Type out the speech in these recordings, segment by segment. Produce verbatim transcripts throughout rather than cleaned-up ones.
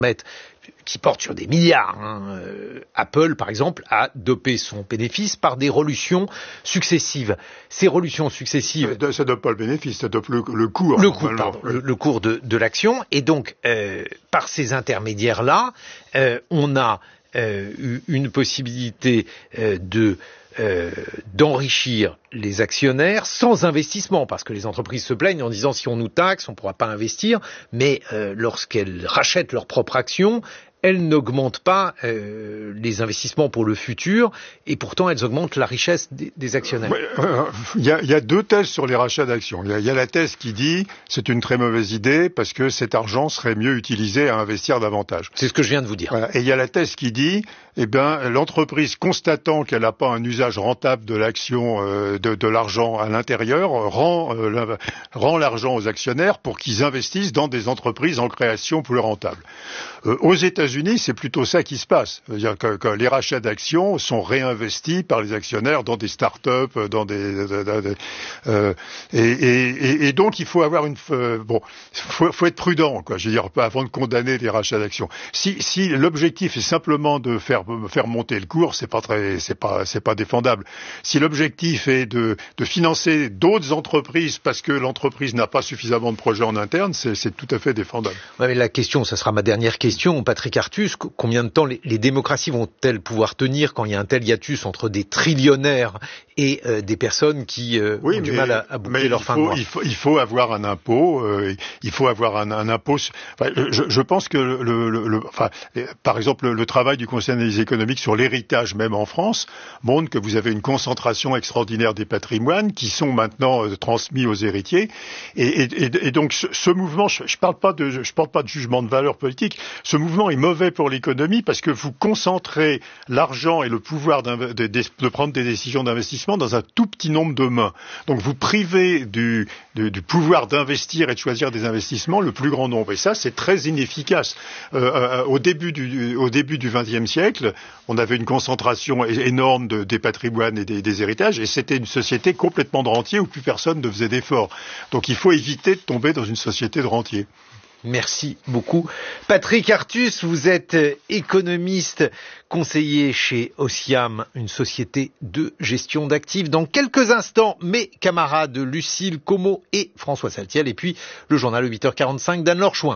qui porte sur des milliards. Hein. Euh, Apple, par exemple, a dopé son bénéfice par des revolutions successives. Ces revolutions successives... Ça ne dope pas le bénéfice, ça dope le, le cours. Le cours, pardon, le, le cours de, de l'action. Et donc, euh, par ces intermédiaires-là, euh, on a euh, eu une possibilité euh, de... Euh, d'enrichir les actionnaires sans investissement, parce que les entreprises se plaignent en disant si on nous taxe, on ne pourra pas investir, mais euh, lorsqu'elles rachètent leurs propres actions, elles n'augmentent pas euh, les investissements pour le futur, et pourtant elles augmentent la richesse des, des actionnaires. Il euh, y, a, y a deux thèses sur les rachats d'actions. Il y, y a la thèse qui dit c'est une très mauvaise idée parce que cet argent serait mieux utilisé à investir davantage. C'est ce que je viens de vous dire. Voilà. Et il y a la thèse qui dit eh bien l'entreprise constatant qu'elle n'a pas un usage rentable de l'action, euh, de, de l'argent à l'intérieur, rend, euh, la, rend l'argent aux actionnaires pour qu'ils investissent dans des entreprises en création plus rentables. Euh, aux États-Unis, c'est plutôt ça qui se passe. C'est-à-dire que, que les rachats d'actions sont réinvestis par les actionnaires dans des start-up, dans des, de, de, de, euh, et, et, et donc il faut avoir une, euh, bon, faut, faut être prudent, quoi. Je veux dire, pas avant de condamner les rachats d'actions. Si, si l'objectif est simplement de faire faire monter le cours, c'est pas très, c'est pas, c'est pas défendable. Si l'objectif est de, de financer d'autres entreprises parce que l'entreprise n'a pas suffisamment de projets en interne, c'est, c'est tout à fait défendable. Ouais, mais la question, ça sera ma dernière question, Patrick Artus, combien de temps les, les démocraties vont-elles pouvoir tenir quand il y a un tel hiatus entre des trillionnaires et euh, des personnes qui euh, oui, ont mais, du mal à, à boucler leur fin faut, de mois? Il faut, il faut avoir un impôt. Euh, il faut avoir un, un impôt. Enfin, je, je pense que le, le, le enfin, par exemple, le, le travail du Conseil d'analyse économique sur l'héritage, même en France, montre que vous avez une concentration extraordinaire des patrimoines qui sont maintenant euh, transmis aux héritiers. Et, et, et donc, ce, ce mouvement, je, je parle pas de, je parle pas de jugement de valeur politique. Ce mouvement est mauvais pour l'économie parce que vous concentrez l'argent et le pouvoir de, de, de prendre des décisions d'investissement dans un tout petit nombre de mains. Donc vous privez du, du, du pouvoir d'investir et de choisir des investissements le plus grand nombre. Et ça, c'est très inefficace. Euh, euh, au début du, au début du vingtième siècle, on avait une concentration énorme de, des patrimoines et des, des héritages, et c'était une société complètement de rentiers où plus personne ne faisait d'efforts. Donc il faut éviter de tomber dans une société de rentiers. Merci beaucoup. Patrick Artus, vous êtes économiste, conseiller chez Osiam, une société de gestion d'actifs. Dans quelques instants, mes camarades Lucille Como et François Saltiel, et puis le journal huit heures quarante-cinq d'Anne-Laure Chouin.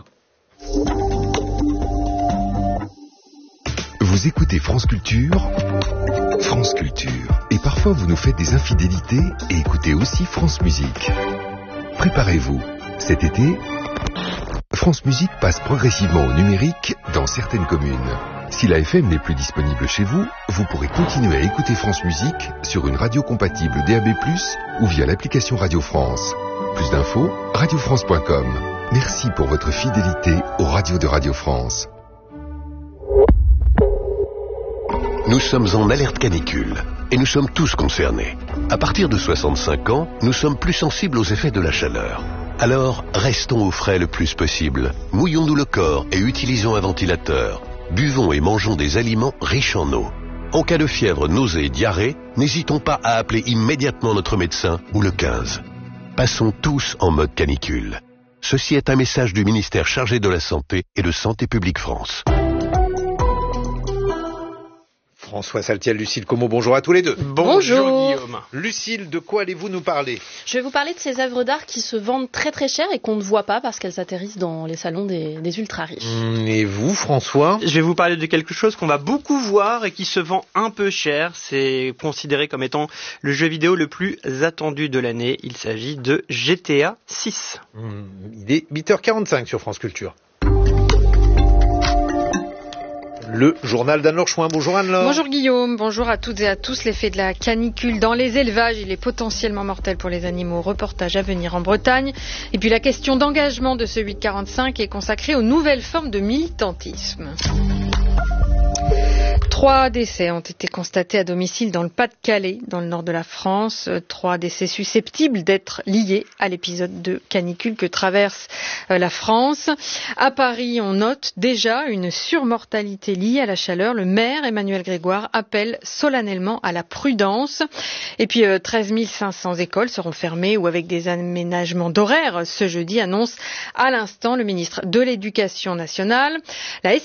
Vous écoutez France Culture, France Culture. Et parfois vous nous faites des infidélités et écoutez aussi France Musique. Préparez-vous, cet été... France Musique passe progressivement au numérique dans certaines communes. Si la F M n'est plus disponible chez vous, vous pourrez continuer à écouter France Musique sur une radio compatible D A B plus, ou via l'application Radio France. Plus d'infos, radio france point com. Merci pour votre fidélité aux radios de Radio France. Nous sommes en alerte canicule et nous sommes tous concernés. À partir de soixante-cinq ans, nous sommes plus sensibles aux effets de la chaleur. Alors, restons au frais le plus possible. Mouillons-nous le corps et utilisons un ventilateur. Buvons et mangeons des aliments riches en eau. En cas de fièvre, nausée et diarrhée, n'hésitons pas à appeler immédiatement notre médecin ou le quinze. Passons tous en mode canicule. Ceci est un message du ministère chargé de la Santé et de Santé publique France. François Saltiel, Lucille Como, bonjour à tous les deux. Bonjour, bonjour Guillaume. Lucille, de quoi allez-vous nous parler? Je vais vous parler de ces œuvres d'art qui se vendent très très cher et qu'on ne voit pas parce qu'elles atterrissent dans les salons des, des ultra-riches. Et vous, François? Je vais vous parler de quelque chose qu'on va beaucoup voir et qui se vend un peu cher. C'est considéré comme étant le jeu vidéo le plus attendu de l'année. Il s'agit de G T A six. Il est huit heures quarante-cinq sur France Culture. Le journal d'Anne-Laure Chouin. Bonjour Anne-Laure. Bonjour Guillaume, bonjour à toutes et à tous. L'effet de la canicule dans les élevages, il est potentiellement mortel pour les animaux. Reportage à venir en Bretagne. Et puis la question d'engagement de ce huit quarante-cinq est consacrée aux nouvelles formes de militantisme. Trois décès ont été constatés à domicile dans le Pas-de-Calais, dans le nord de la France. Trois décès susceptibles d'être liés à l'épisode de canicule que traverse la France. À Paris, on note déjà une surmortalité liée à la chaleur. Le maire Emmanuel Grégoire appelle solennellement à la prudence. Et puis treize mille cinq cents écoles seront fermées ou avec des aménagements d'horaires ce jeudi, annonce à l'instant le ministre de l'Éducation nationale. La